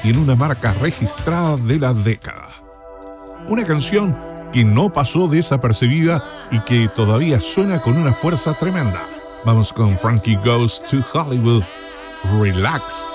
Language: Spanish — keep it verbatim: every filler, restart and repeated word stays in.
y en una marca registrada de la década. Una canción que no pasó desapercibida y que todavía suena con una fuerza tremenda. Vamos con Frankie Goes to Hollywood, Relax.